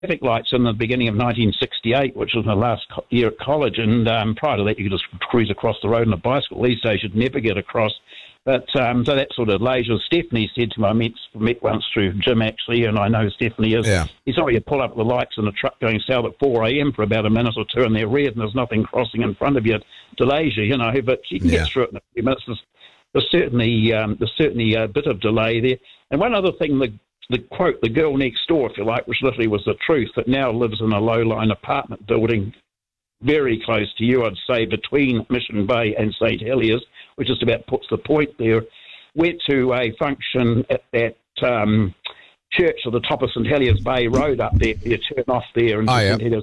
traffic lights in the beginning of 1968, which was my last year at college, and prior to that you could just cruise across the road on a bicycle. These days you'd never get across. But so that sort of leisure. Stephanie said to me, I met once through Jim actually, and I know Stephanie is. Yeah. He saw you pull up the lights in a truck going south at 4 a.m. for about a minute or two, and they're red, and there's nothing crossing in front of you. Delays you, but you can get through it in a few minutes. There's certainly a bit of delay there. And one other thing, the quote, the girl next door, if you like, which literally was the truth, that now lives in a low-line apartment building very close to you, I'd say, between Mission Bay and St. Heliers, which just about puts the point there. Went to a function at that church at the top of St. Heliers Bay Road up there. You turn off there. And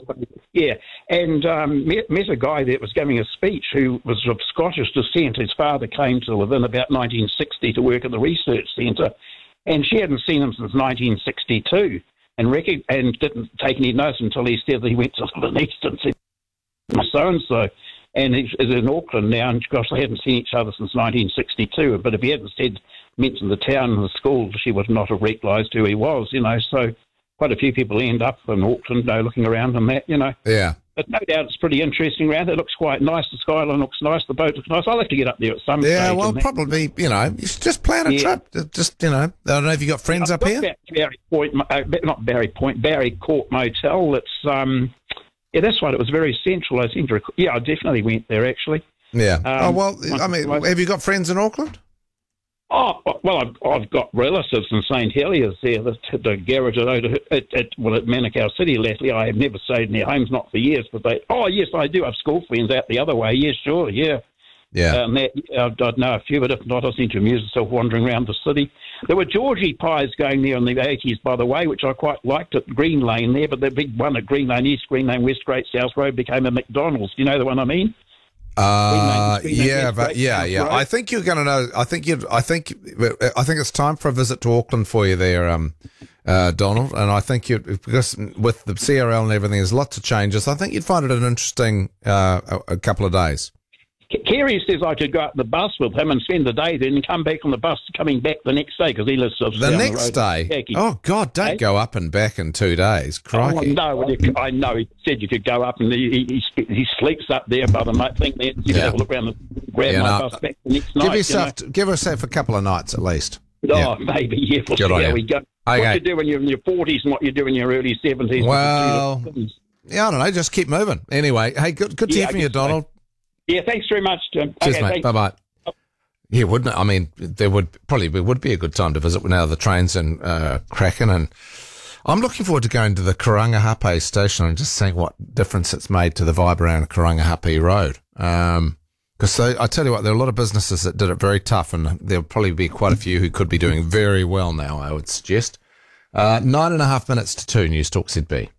met a guy that was giving a speech who was of Scottish descent. His father came to live in about 1960 to work at the research centre, and she hadn't seen him since 1962 and didn't take any notice until he said that he went to live in Easton, said, so-and-so. And he's in Auckland now, and gosh, they hadn't seen each other since 1962. But if he hadn't mentioned the town and the school, she would not have recognised who he was, So quite a few people end up in Auckland, looking around and that, Yeah. But no doubt it's pretty interesting around. It looks quite nice. The skyline looks nice. The boat looks nice. I'll have to get up there at some stage. Yeah, well, probably, you should just plan a trip. Just, I don't know if you got friends up here. Barry Court Motel. It's yeah, that's right. It was very central. I definitely went there, actually. Yeah. Have you got friends in Auckland? Oh, well, I've got relatives in St. Heliers there. The garage at Manukau City lately. I have never stayed in their homes, not for years. But yes, I do have school friends out the other way. Yes, sure, yeah. Yeah. I'd know a few, but if not, I seem to amuse myself wandering around the city. There were Georgie pies going there in the 80s, by the way, which I quite liked at Green Lane there, but the big one at Green Lane East, Green Lane West, Great South Road became a McDonald's. Do you know the one I mean? I think you're going to know. I think it's time for a visit to Auckland for you there, Donald. And I think because with the CRL and everything, there's lots of changes. I think you'd find it an interesting a couple of days. Kerry says I could go up the bus with him and spend the day there and come back on the bus coming back the next day because he lives down the road. Day? Oh, God, don't go up and back in 2 days. Crikey. I know. He said you could go up and he sleeps up there, but I might think that you could have a look around and grab my bus back the next night. Give yourself a couple of nights at least. Maybe, yeah. We'll see how we go. Okay. What you do when you're in your 40s and what you do in your early 70s. Well, I don't know. Just keep moving. Anyway, hey, good to hear from you, Donald. Yeah, thanks very much, Jim. Cheers, mate. Bye-bye. Yeah, wouldn't it? I mean, there would be a good time to visit now the trains and cracking, and I'm looking forward to going to the Karangahape station and just seeing what difference it's made to the vibe around Karangahape Road. Because I tell you what, there are a lot of businesses that did it very tough, and there'll probably be quite a few who could be doing very well now, I would suggest. 9.5 minutes to 2, News Talk ZB.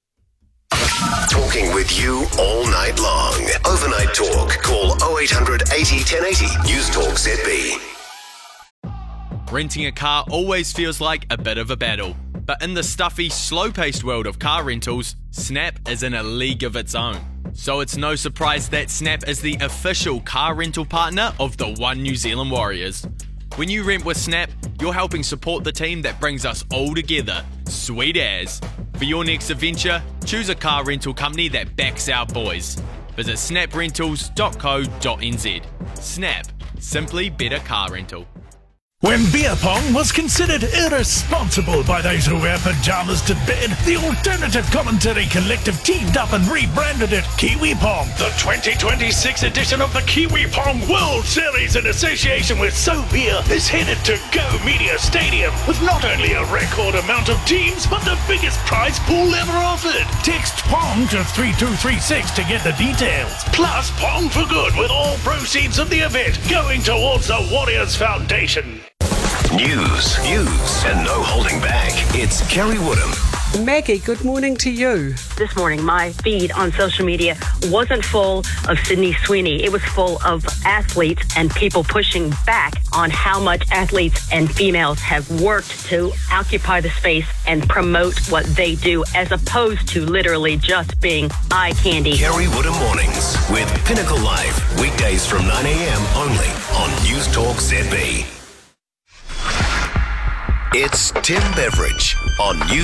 Talking with you all night long. Overnight talk. Call 0800 80 1080. News Talk ZB. Renting a car always feels like a bit of a battle. But in the stuffy, slow-paced world of car rentals, Snap is in a league of its own. So it's no surprise that Snap is the official car rental partner of the One New Zealand Warriors. When you rent with Snap, you're helping support the team that brings us all together. Sweet as. For your next adventure, choose a car rental company that backs our boys. Visit snaprentals.co.nz. Snap. Simply better car rental. When beer pong was considered irresponsible by those who wear pajamas to bed, the Alternative Commentary Collective teamed up and rebranded it Kiwi Pong. The 2026 edition of the Kiwi Pong World Series in association with So Beer is headed to Go Media Stadium with not only a record amount of teams, but the biggest prize pool ever offered. Text PONG to 3236 to get the details. Plus Pong for Good with all proceeds of the event going towards the Warriors Foundation. News, and no holding back. It's Kerry Woodham. Maggie, good morning to you. This morning, my feed on social media wasn't full of Sydney Sweeney. It was full of athletes and people pushing back on how much athletes and females have worked to occupy the space and promote what they do, as opposed to literally just being eye candy. Kerry Woodham Mornings with Pinnacle Live. Weekdays from 9 a.m. only on News Talk ZB. It's Tim Beveridge on News